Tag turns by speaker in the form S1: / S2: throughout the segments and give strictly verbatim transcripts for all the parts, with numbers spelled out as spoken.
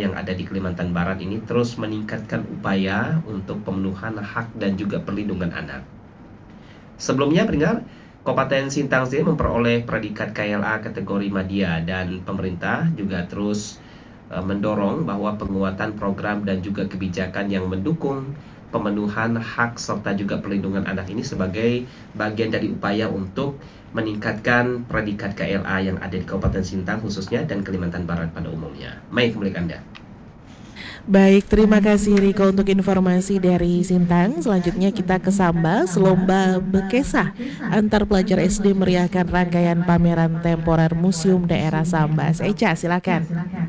S1: yang ada di Kalimantan Barat ini terus meningkatkan upaya untuk pemenuhan hak dan juga perlindungan anak. Sebelumnya pendengar, Kabupaten Sintang sendiri memperoleh predikat K L A kategori Madya, dan pemerintah juga terus uh, mendorong bahwa penguatan program dan juga kebijakan yang mendukung pemenuhan hak serta juga perlindungan anak ini sebagai bagian dari upaya untuk meningkatkan predikat K L A yang ada di Kabupaten Sintang khususnya dan Kalimantan Barat pada umumnya. Baik, kembali ke Anda.
S2: Baik, terima kasih Riko untuk informasi dari Sintang. Selanjutnya kita ke Sambas. Lomba Bekesah antar pelajar S D meriahkan rangkaian pameran temporer Museum Daerah Sambas. Eca, silakan.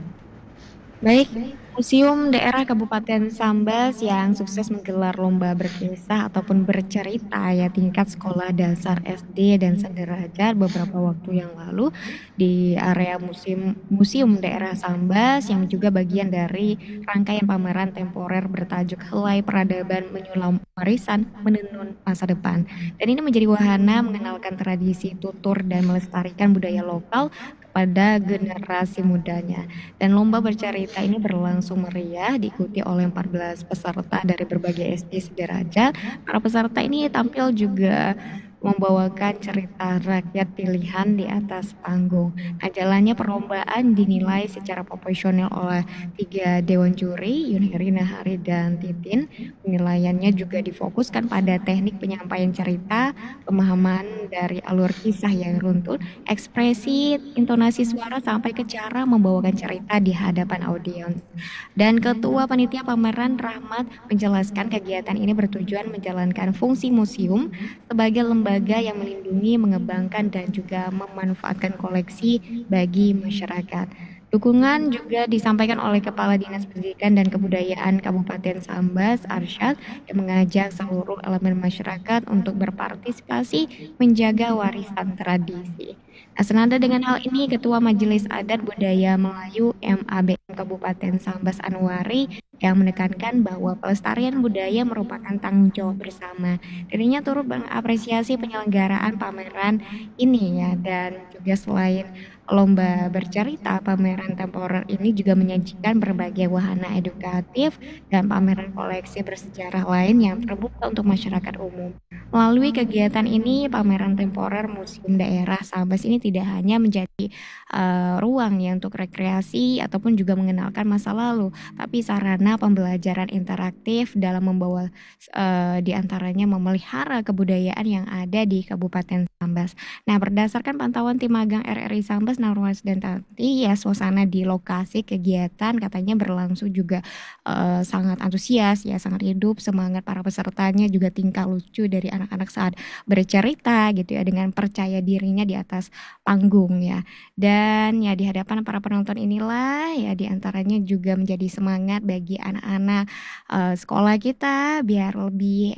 S3: Baik, Museum Daerah Kabupaten Sambas yang sukses menggelar lomba berkisah ataupun bercerita ya tingkat sekolah dasar S D dan sederajat beberapa waktu yang lalu di area museum Museum Daerah Sambas, yang juga bagian dari rangkaian pameran temporer bertajuk Helai Peradaban Menyulam Warisan Menenun Masa Depan. Dan ini menjadi wahana mengenalkan tradisi, tutur, dan melestarikan budaya lokal pada generasi mudanya. Dan lomba bercerita ini berlangsung meriah, diikuti oleh empat belas peserta dari berbagai S D sederajat. Para peserta ini tampil juga membawakan cerita rakyat pilihan di atas panggung. Nah, jalannya perlombaan dinilai secara profesional oleh tiga dewan juri, Yunheri, Nahari, dan Titin. Penilaiannya juga difokuskan pada teknik penyampaian cerita, pemahaman dari alur kisah yang runtun, ekspresi, intonasi suara, sampai ke cara membawakan cerita di hadapan audiens. Dan Ketua Panitia Pameran Rahmat menjelaskan kegiatan ini bertujuan menjalankan fungsi museum sebagai lembaga yang melindungi, mengembangkan, dan juga memanfaatkan koleksi bagi masyarakat. Dukungan juga disampaikan oleh Kepala Dinas Pendidikan dan Kebudayaan Kabupaten Sambas, Arsyad, yang mengajak seluruh elemen masyarakat untuk berpartisipasi menjaga warisan tradisi. Nah, senada dengan hal ini, Ketua Majelis Adat Budaya Melayu M A B M Kabupaten Sambas Anwari yang menekankan bahwa pelestarian budaya merupakan tanggung jawab bersama. Dirinya turut mengapresiasi penyelenggaraan pameran ini ya, dan juga selain lomba bercerita, pameran temporer ini juga menyajikan berbagai wahana edukatif dan pameran koleksi bersejarah lain yang terbuka untuk masyarakat umum. Melalui kegiatan ini, pameran temporer Museum Daerah Sambas ini tidak hanya menjadi uh, ruang ya untuk rekreasi ataupun juga mengenalkan masa lalu, tapi sarana pembelajaran interaktif dalam membawa uh, diantaranya memelihara kebudayaan yang ada di Kabupaten Sambas. Nah, berdasarkan pantauan tim magang R R I Sambas, Narwas, dan Tati, ya suasana di lokasi kegiatan katanya berlangsung juga uh, sangat antusias ya, sangat hidup, semangat para pesertanya juga tingkah lucu dari anak-anak saat bercerita gitu ya, dengan percaya dirinya di atas panggung ya. Dan ya di hadapan para penonton inilah ya diantaranya juga menjadi semangat bagi anak-anak uh, sekolah kita biar lebih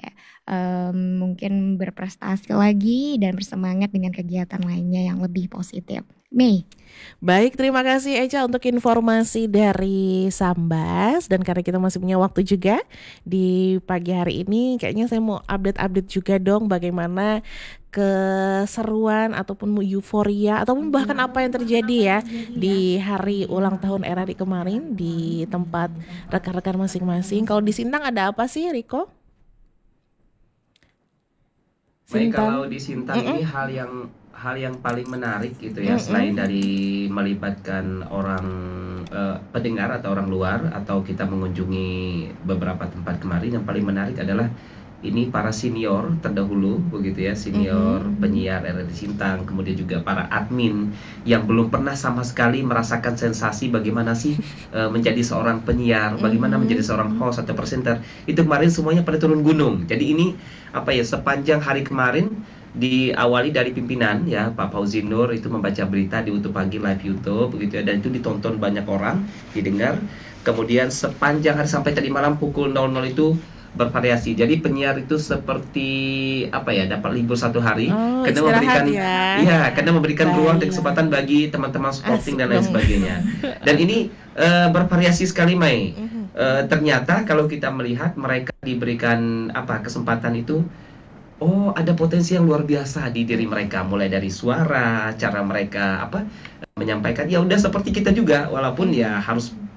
S3: um, mungkin berprestasi lagi dan bersemangat dengan kegiatan lainnya yang lebih positif. Mei.
S2: Baik, terima kasih Eca untuk informasi dari Sambas. Dan karena kita masih punya waktu juga di pagi hari ini, kayaknya saya mau update-update juga dong bagaimana keseruan ataupun euforia ataupun bahkan apa yang terjadi ya di hari ulang tahun R R I kemarin di tempat rekan-rekan masing-masing. Kalau di Sintang ada apa sih, Riko?
S1: Baik, kalau di Sintang mm-mm. ini hal yang hal yang paling menarik gitu ya, mm-hmm. selain dari melibatkan orang uh, pendengar atau orang luar atau kita mengunjungi beberapa tempat kemarin, yang paling menarik adalah ini para senior terdahulu begitu ya, senior mm-hmm. penyiar R R I Sintang, kemudian juga para admin yang belum pernah sama sekali merasakan sensasi bagaimana sih uh, menjadi seorang penyiar, bagaimana mm-hmm. menjadi seorang host atau presenter. Itu kemarin semuanya pada turun gunung. Jadi ini apa ya, sepanjang hari kemarin diawali dari pimpinan ya, Pak Fauzi Nur itu membaca berita di YouTube Pagi live YouTube begitu ya, dan itu ditonton banyak orang, didengar. Kemudian sepanjang hari sampai tadi malam pukul nol nol itu bervariasi. Jadi penyiar itu seperti apa ya, dapat libur satu hari
S2: oh,
S1: karena memberikan
S2: ya,
S1: ya karena memberikan Baik. ruang dan kesempatan bagi teman-teman sporting dan lain sebagainya. Dan ini uh, bervariasi sekali, Mai. Uh, ternyata kalau kita melihat mereka diberikan apa kesempatan itu, oh ada potensi yang luar biasa di diri mereka, mulai dari suara, cara mereka apa menyampaikan, ya udah seperti kita juga, walaupun ya harus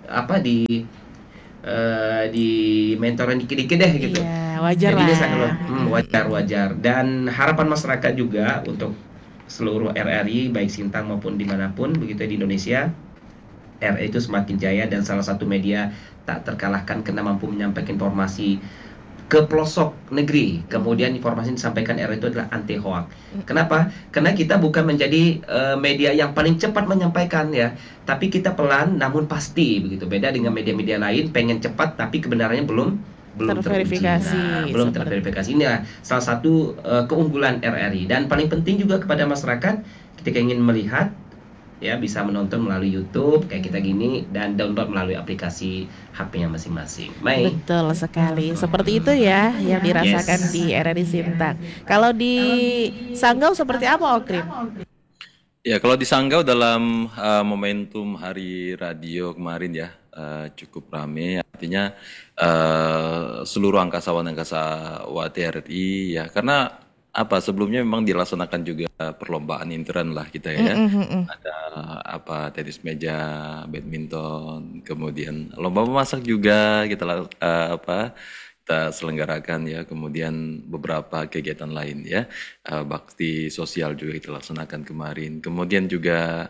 S1: apa di uh, di mentoran dikit-dikit deh gitu.
S2: Iya, wajar
S1: Jadi dia
S2: lah.
S1: sangat hmm, wajar wajar dan harapan masyarakat juga untuk seluruh R R I baik Sintang maupun dimanapun begitu di Indonesia, R R I itu semakin jaya dan salah satu media tak terkalahkan karena mampu menyampaikan informasi ke pelosok negeri. Kemudian informasi yang disampaikan R R I itu adalah anti hoax. Kenapa? Karena kita bukan menjadi uh, media yang paling cepat menyampaikan ya, tapi kita pelan namun pasti begitu. Beda dengan media-media lain pengen cepat tapi kebenarannya belum belum
S2: Terverifikasi,
S1: teruji. Nah, belum
S2: seperti-
S1: terverifikasi. Ini adalah salah satu uh, keunggulan R R I dan paling penting juga kepada masyarakat ketika ingin melihat ya bisa menonton melalui YouTube kayak kita gini dan download melalui aplikasi H P-nya masing-masing. Mei.
S2: Betul sekali. Seperti itu ya yang dirasakan
S1: Yes.
S2: di R R I Sintang. Kalau di Sanggau seperti apa, Okrim?
S4: Ya, kalau di Sanggau dalam uh, momentum Hari Radio kemarin ya uh, cukup ramai. Artinya uh, seluruh angkasawan-angkasawati R R I ya, karena apa sebelumnya memang dilaksanakan juga perlombaan intern lah kita ya. Ada apa tenis meja, badminton, kemudian lomba memasak juga kita la- uh, apa kita selenggarakan ya, kemudian beberapa kegiatan lain ya, uh, bakti sosial juga kita laksanakan kemarin. Kemudian juga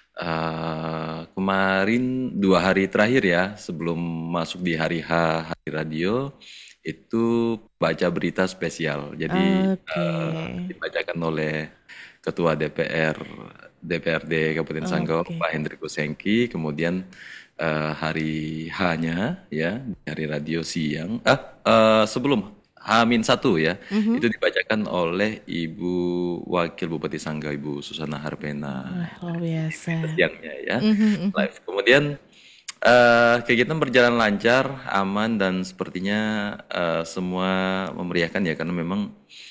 S4: uh, kemarin dua hari terakhir ya sebelum masuk di hari H hari radio itu baca berita spesial. Jadi
S2: Oke.
S4: uh, dibacakan oleh Ketua D P R D P R D Kabupaten Sanggau
S2: Oke.
S4: Pak Hendrikus Hengki. Kemudian uh, hari H-nya ya di hari radio siang. Ah uh, sebelum H-min satu ya itu dibacakan oleh Ibu Wakil Bupati Sanggau Ibu Susana Harpena.
S2: Wah, luar biasa.
S4: Siangnya ya
S2: Mhm.
S4: live. Kemudian eh kegiatan berjalan lancar, aman dan sepertinya eh, semua memeriahkan ya karena memang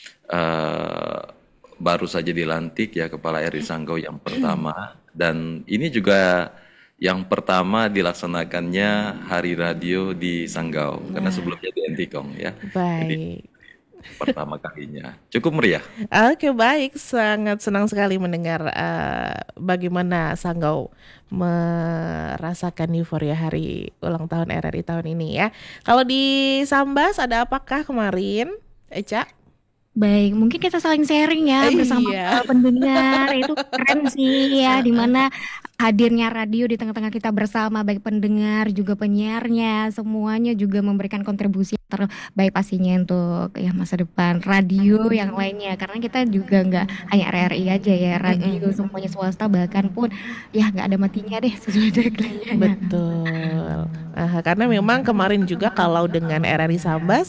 S4: eh baru saja dilantik ya Kepala R I Sanggau yang pertama dan ini juga yang pertama dilaksanakannya Hari Radio di Sanggau karena sebelumnya di Entikong ya. Jadi
S2: Baik.
S4: pertama kalinya. Cukup meriah.
S2: Oke, baik. Sangat senang sekali mendengar eh, bagaimana Sanggau merasakan euforia hari ulang tahun R R I tahun ini ya. Kalau di Sambas ada apakah kemarin, Eca?
S3: Baik, mungkin kita saling sharing ya bersama
S2: Iya.
S3: para pendengar. Itu keren sih ya, dimana hadirnya radio di tengah-tengah kita bersama, baik pendengar juga penyiarnya, semuanya juga memberikan kontribusi yang terbaik pastinya untuk ya masa depan radio yang lainnya. Karena kita juga nggak hanya R R I aja ya, radio semuanya swasta bahkan pun ya nggak ada matinya deh sesuai tagline-nya.
S2: Betul. Ah, karena memang kemarin juga kalau dengan R R I Sambas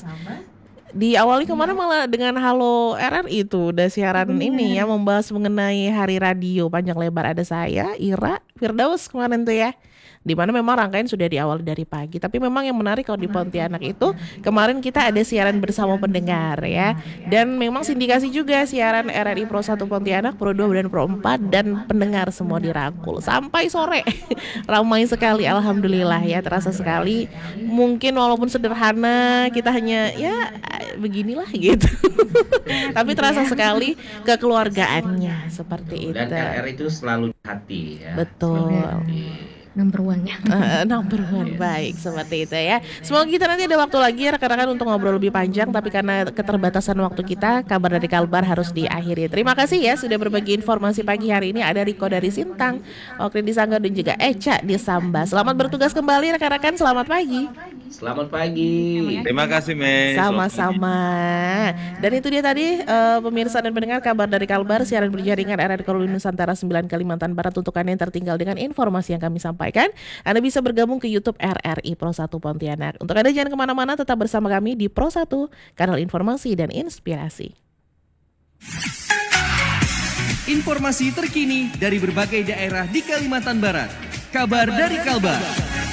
S2: diawali kemarin malah dengan Halo R R I itu udah siaran ini ya membahas mengenai hari radio panjang lebar, ada saya, Ira, Firdaus kemarin tuh ya. Di mana memang rangkaian sudah diawali dari pagi. Tapi memang yang menarik kalau di Pontianak itu kemarin kita ada siaran bersama pendengar ya. Dan memang sindikasi juga siaran R R I Pro satu Pontianak, Pro dua dan Pro empat dan pendengar semua dirangkul sampai sore. Ramai sekali alhamdulillah ya, terasa sekali. Mungkin walaupun sederhana kita hanya ya beginilah gitu. Tapi terasa sekali kekeluargaannya seperti
S1: Dan
S2: itu.
S1: R R itu selalu di hati ya.
S2: Betul.
S1: Selalu di
S3: Number one-nya.
S2: Eh, number one, baik seperti itu ya. Semoga kita nanti ada waktu lagi rekan-rekan untuk ngobrol lebih panjang, tapi karena keterbatasan waktu kita, kabar dari Kalbar harus diakhiri. Terima kasih ya sudah berbagi informasi pagi hari ini. Ada Riko dari Sintang, Okri di Sanggau dan juga Eca di Sambas. Selamat bertugas kembali rekan-rekan, selamat pagi.
S1: Selamat pagi.
S4: Terima kasih Mei.
S2: Sama-sama. Dan itu dia tadi eh, pemirsa dan pendengar kabar dari Kalbar, siaran berjaringan R R I Korwil Nusantara sembilan Kalimantan Barat. Untuk Anda yang tertinggal dengan informasi yang kami sampaikan, Anda bisa bergabung ke YouTube R R I Pro satu Pontianak. Untuk Anda jangan kemana-mana, tetap bersama kami di Pro satu, kanal informasi dan inspirasi.
S5: Informasi terkini dari berbagai daerah di Kalimantan Barat. Kabar dari Kalbar.